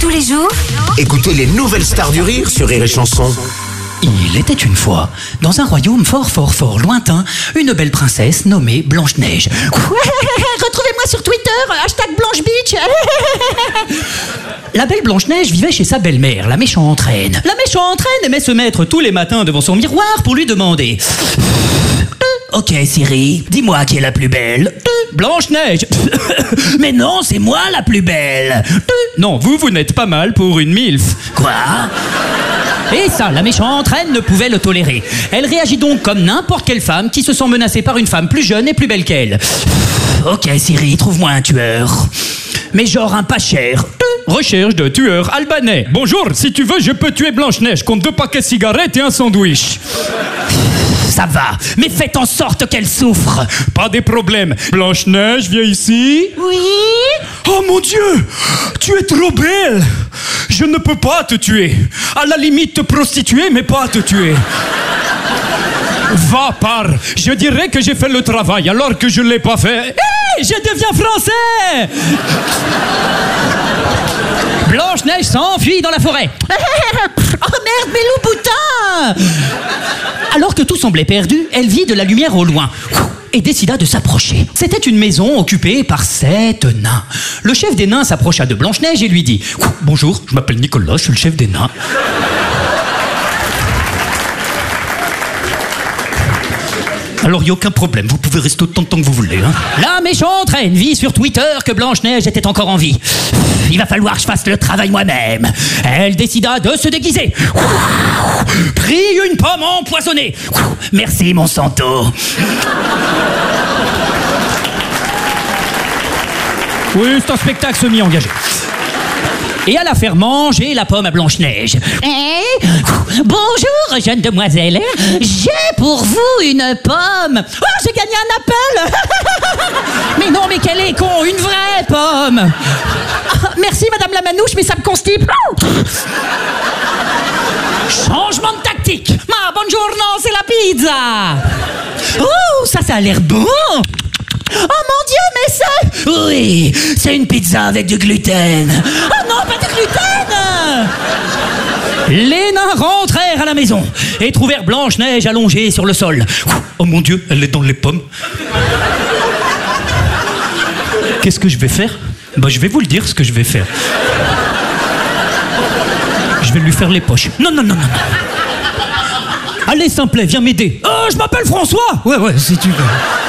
Tous les jours, Écoutez les nouvelles stars du rire sur Rire et Chanson. Il était une fois, dans un royaume fort fort fort lointain, une belle princesse nommée Blanche-Neige. Retrouvez-moi sur Twitter, #BlancheBeach. La belle Blanche-Neige vivait chez sa belle-mère, la méchante reine. La méchante reine aimait se mettre tous les matins devant son miroir pour lui demander: Ok Siri, dis-moi qui est la plus belle. Blanche-Neige. Mais non, c'est moi la plus belle. Non, vous n'êtes pas mal pour une milf. Quoi? Et ça, la méchante reine ne pouvait le tolérer. Elle réagit donc comme n'importe quelle femme qui se sent menacée par une femme plus jeune et plus belle qu'elle. Ok Siri, trouve-moi un tueur. Mais genre un pas cher. Recherche de tueur albanais. Bonjour, si tu veux, je peux tuer Blanche-Neige contre 2 paquets de cigarettes et un sandwich. Ça va, mais faites en sorte qu'elle souffre. Pas des problèmes. Blanche-Neige, viens ici. oui. Oh mon Dieu, tu es trop belle. Je ne peux pas te tuer. À la limite te prostituer, mais pas te tuer. Va par. Je dirais que j'ai fait le travail alors que je ne l'ai pas fait. Hé, je deviens français. Blanche-Neige s'enfuit dans la forêt. Oh merde, mais Louboutin! Alors que tout semblait perdu, elle vit de la lumière au loin et décida de s'approcher. C'était une maison occupée par 7 nains. Le chef des nains s'approcha de Blanche-Neige et lui dit: Bonjour, je m'appelle Nicolas, je suis le chef des nains. Alors, il n'y a aucun problème, vous pouvez rester autant de temps que vous voulez. Hein. La méchante reine vit sur Twitter que Blanche-Neige était encore en vie. Il va falloir que je fasse le travail moi-même. Elle décida de se déguiser. Prit une pomme empoisonnée. Merci, Monsanto. Oui, c'est un spectacle semi-engagé. Et alla faire manger la pomme à Blanche-Neige. Bonjour, jeune demoiselle. J'ai pour vous une pomme. Oh, j'ai gagné un appel. Mais non, mais quel est con, une vraie pomme. Merci, madame la manouche, mais ça me constipe. Changement de tactique. Ma buongiorno, c'est la pizza. Oh, ça a l'air bon. Oh mon Dieu, mais c'est... Oui, c'est une pizza avec du gluten. Oh non, pas du gluten. Les nains rentrèrent à la maison et trouvèrent Blanche-Neige allongée sur le sol. Oh mon Dieu, elle est dans les pommes. Qu'est-ce que je vais faire? Je vais vous le dire ce que je vais faire. Je vais lui faire les poches. Non. Allez, simplet, viens m'aider. Oh, je m'appelle François. Ouais, si tu veux.